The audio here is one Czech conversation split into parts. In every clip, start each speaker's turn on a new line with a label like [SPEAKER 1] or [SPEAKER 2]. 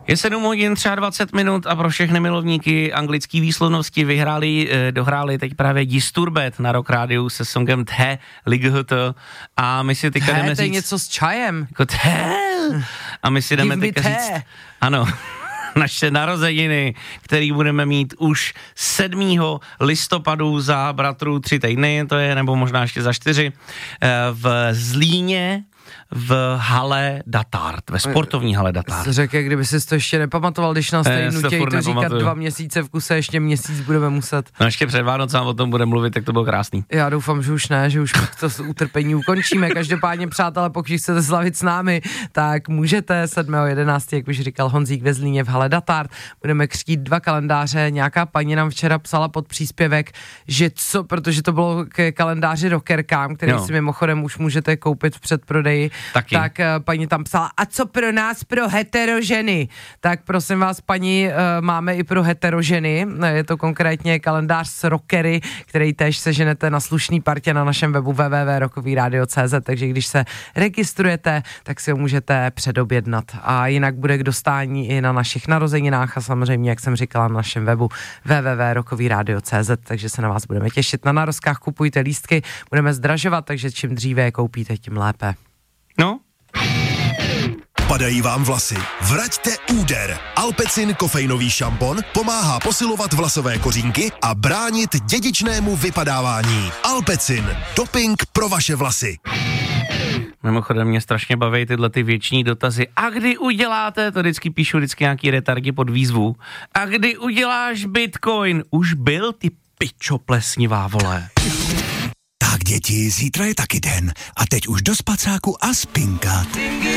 [SPEAKER 1] Je 7 hodin 23 minut a pro všechny milovníky anglické výslovnosti dohráli teď právě Disturbed na Rock Rádiu se songem The Light a my si teďka jdeme říct...
[SPEAKER 2] to je něco s čajem.
[SPEAKER 1] Jako a my si jdeme teďka říct... Ano, naše narozeniny, který budeme mít už 7. listopadu za bratru 3 týdny, to je, nebo možná ještě za 4, v Zlíně, v hale Datart, ve sportovní hale Datart.
[SPEAKER 2] Řekl, kdyby jsi to ještě nepamatoval, když nás tady nutějí to říkat 2 měsíce v kuse, ještě měsíc budeme muset.
[SPEAKER 1] No ještě před Vánocem o tom budeme mluvit, tak to bylo krásný.
[SPEAKER 2] Já doufám, že už ne, že už to utrpení ukončíme. Každopádně, přátelé, pokud chcete slavit s námi, tak můžete 7.11., jak už říkal Honzík, ve Zlíně v hale Datart. Budeme křtít 2 kalendáře. Nějaká paní nám včera psala pod příspěvek, že co, protože to bylo k kalendáři Rockerkám, který si mimochodem už můžete koupit v předprodeji. Taky. Tak paní tam psala, a co pro nás, pro heteroženy? Tak prosím vás, paní, máme i pro heteroženy, je to konkrétně kalendář s rockery, který též seženete na slušný partě na našem webu www.rockovyradio.cz, takže když se registrujete, tak si ho můžete předobjednat a jinak bude k dostání i na našich narozeninách a samozřejmě, jak jsem říkala, na našem webu www.rockovyradio.cz, takže se na vás budeme těšit. Na narozkách kupujte lístky, budeme zdražovat, takže čím dříve je koupíte, tím lépe.
[SPEAKER 1] No?
[SPEAKER 3] Padají vám vlasy? Vraťte úder. Alpecin kofeinový šampon pomáhá posilovat vlasové kořínky a bránit dědičnému vypadávání. Alpecin, doping pro vaše vlasy.
[SPEAKER 1] Mimochodem mě strašně baví tyhle ty věční dotazy. A kdy uděláte, to píšu nějaký retardi pod výzvu, a kdy uděláš Bitcoin? Už byl, ty pičo plesnivá, vole.
[SPEAKER 3] Tak děti, zítra je taky den a teď už do spacáku a spinkat.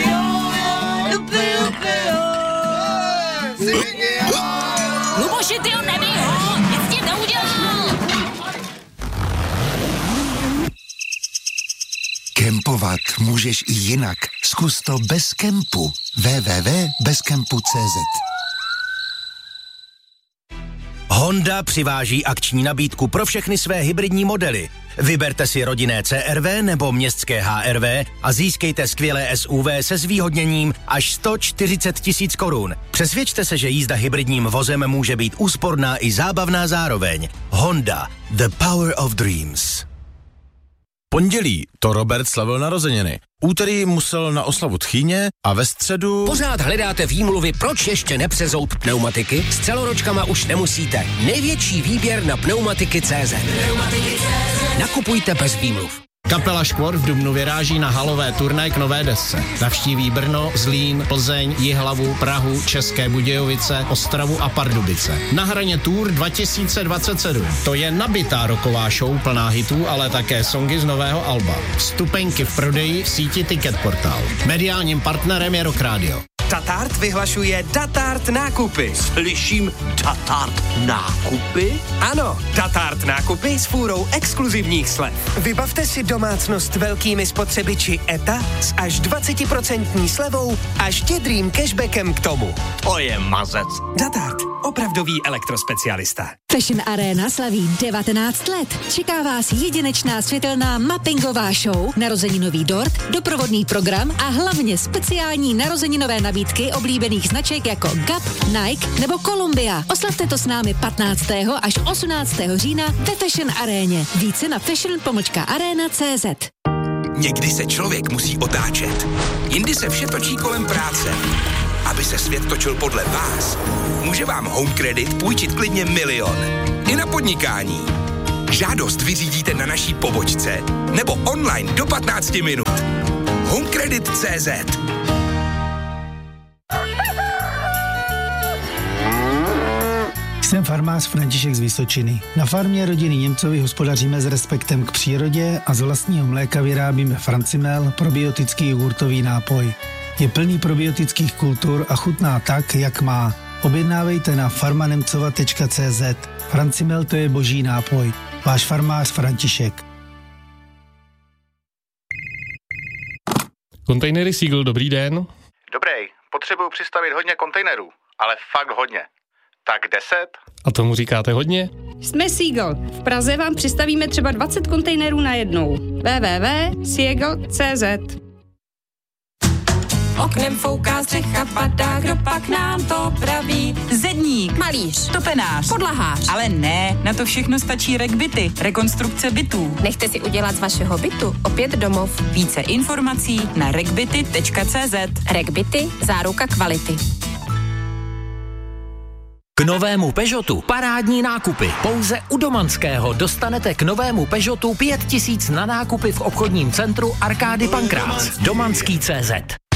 [SPEAKER 4] Luboši, ty ho nebij ho, nic ti neudělal.
[SPEAKER 3] Kempovat můžeš i jinak. Zkus to bez kempu. www.bezkempu.cz.
[SPEAKER 5] Honda přiváží akční nabídku pro všechny své hybridní modely. Vyberte si rodinné CR-V nebo městské HR-V a získejte skvělé SUV se zvýhodněním až 140 000 korun. Přesvědčte se, že jízda hybridním vozem může být úsporná i zábavná zároveň. Honda, the power of dreams.
[SPEAKER 6] Pondělí to Robert slavil narozeniny. Úterý musel na oslavu tchýně a ve středu...
[SPEAKER 7] Pořád hledáte výmluvy, proč ještě nepřezout pneumatiky? S celoročkama už nemusíte. Největší výběr na pneumatiky.cz. Nakupujte bez výmluv.
[SPEAKER 6] Kapela Škvor v dubnu vyráží na halové turné k nové desce. Navštíví Brno, Zlín, Plzeň, Jihlavu, Prahu, České Budějovice, Ostravu a Pardubice. Na hraně Tour 2027. To je nabitá rocková show plná hitů, ale také songy z nového alba. Vstupenky v prodeji v síti Ticketportal. Mediálním partnerem je Rock Radio.
[SPEAKER 8] Datart vyhlašuje Datart nákupy.
[SPEAKER 7] Slyším Datart nákupy?
[SPEAKER 8] Ano, Datart nákupy s fůrou exkluzivních slev. Vybavte si domácnost velkými spotřebiči ETA s až 20% slevou a štědrým cashbackem k tomu.
[SPEAKER 7] To je mazec.
[SPEAKER 8] Datart, opravdový elektrospecialista.
[SPEAKER 9] Fashion Arena slaví 19 let. Čeká vás jedinečná světelná mappingová show, narozeninový dort, doprovodný program a hlavně speciální narozeninové nabídky oblíbených značek jako Gap, Nike nebo Columbia. Oslavte to s námi 15. až 18. října ve Fashion Aréně. Více na fashion.arena.cz.
[SPEAKER 10] Někdy se člověk musí otáčet. Jindy se vše točí kolem práce. Aby se svět točil podle vás, může vám Home Credit půjčit klidně 1 000 000. I na podnikání. Žádost vyřídíte na naší pobočce nebo online do 15 minut. HomeCredit.cz.
[SPEAKER 11] Jsem farmář František z Vysočiny. Na farmě rodiny Němcovi hospodaříme s respektem k přírodě a z vlastního mléka vyrábíme Francimel, probiotický jogurtový nápoj. Je plný probiotických kultur a chutná tak, jak má. Objednávejte na farmanemcova.cz. Francimel, to je boží nápoj. Váš farmář František.
[SPEAKER 12] Kontejnery Seagull, dobrý den.
[SPEAKER 13] Dobrý, potřebuju přistavit hodně kontejnerů, ale fakt hodně. Tak 10?
[SPEAKER 12] A tomu říkáte hodně?
[SPEAKER 14] Jsme Seagull. V Praze vám přistavíme třeba 20 kontejnerů najednou. www.seagull.cz.
[SPEAKER 4] oknem fouká, střecha padá, kdo pak nám to praví?
[SPEAKER 15] Zedník,
[SPEAKER 4] Malíř,
[SPEAKER 15] topenář,
[SPEAKER 4] podlahář.
[SPEAKER 15] ale ne, na to všechno stačí RegBity, rekonstrukce bytů.
[SPEAKER 4] Nechte si udělat z vašeho bytu opět domov.
[SPEAKER 15] Více informací na regbity.cz.
[SPEAKER 4] RegBity, záruka kvality.
[SPEAKER 5] K novému Peugeotu parádní nákupy. Pouze u Domanského dostanete k novému Peugeotu 5 000 na nákupy v obchodním centru Arkády Pankrác. Domanský.cz.